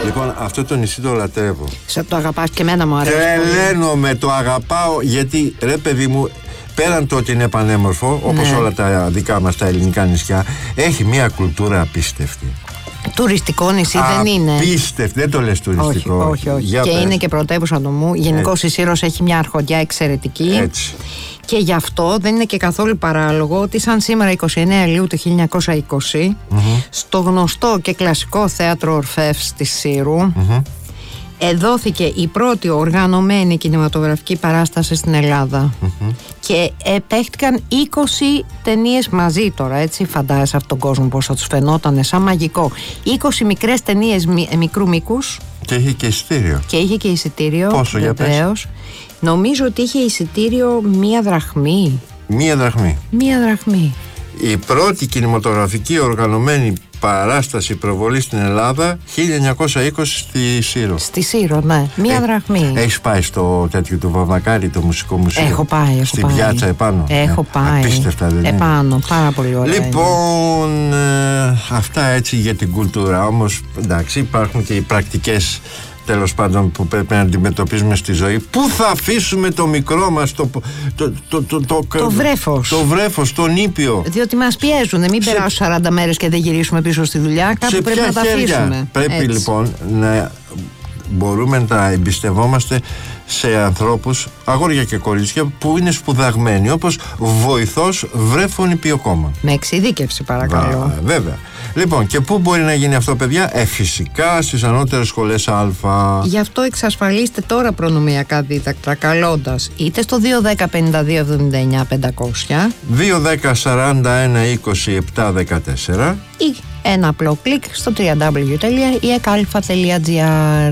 Λοιπόν, αυτό το νησί το λατρεύω. Σε το αγαπάς και εμένα μου αρέσει. Τρελαίνομαι, το αγαπάω, γιατί ρε παιδί μου, πέραν το ότι είναι πανέμορφο, όπως όλα τα δικά μας τα ελληνικά νησιά, έχει μια κουλτούρα απίστευτη. Τουριστικό νησί δεν είναι. Απίστευτη, δεν το λες τουριστικό. Όχι. Για και πες. είναι και πρωτεύουσα νομού. Γενικώς η Σύρος έχει μια αρχοντιά εξαιρετική. Έτσι. Και γι' αυτό δεν είναι και καθόλου παράλογο ότι σαν σήμερα 29 Ιουλίου του 1920 στο γνωστό και κλασικό θέατρο Ορφεύς της Σύρου εδόθηκε η πρώτη οργανωμένη κινηματογραφική παράσταση στην Ελλάδα. Και παίχτηκαν 20 ταινίες μαζί τώρα, έτσι φαντάζεσαι αυτόν τον κόσμο πώς θα τους φαινόταν σαν μαγικό. 20 μικρές ταινίες μικρού μήκους. Και είχε και εισιτήριο. Και είχε και εισιτήριο. Πόσο, για πες? Νομίζω ότι είχε εισιτήριο 1 δραχμή. 1 δραχμή. 1 δραχμή. Η πρώτη κινηματογραφική οργανωμένη παράσταση προβολή στην Ελλάδα 1920 στη Σύρο. Στη Σύρο, ναι. 1 δραχμή. Έχεις πάει στο τέτοιο του Βαμβακάρη, το μουσικό μουσείο? Έχω πάει. Στην πιάτσα επάνω. Έχω πάει. Απίστευτα, δεν είναι? Επάνω, πάρα πολύ ωραία. Λοιπόν, αυτά έτσι για την κουλτούρα. Όμως, εντάξει, υπάρχουν και οι πρακτικές, τέλος πάντων, που πρέπει να αντιμετωπίζουμε στη ζωή. Πού θα αφήσουμε το μικρό μας, το βρέφος. Το βρέφος, τον ήπιο. Διότι μας πιέζουν. Μην περάσουν 40 μέρες και δεν γυρίσουμε πίσω στη δουλειά. Κάπου πρέπει να τα αφήσουμε. Πρέπει έτσι, λοιπόν, να μπορούμε να τα εμπιστευόμαστε σε ανθρώπους, αγόρια και κορίτσια, που είναι σπουδαγμένοι, όπως βοηθός βρέφων υπηοκόμων. Με εξειδίκευση, παρακαλώ. Βέβαια. Λοιπόν, και πού μπορεί να γίνει αυτό, παιδιά? Φυσικά στις ανώτερες σχολές Α. Γι' αυτό εξασφαλίστε τώρα προνομιακά δίδακτρα καλώντας είτε στο 210-52-79-500 210-41-27-14 ή ένα απλό κλικ στο www.ekalfa.gr.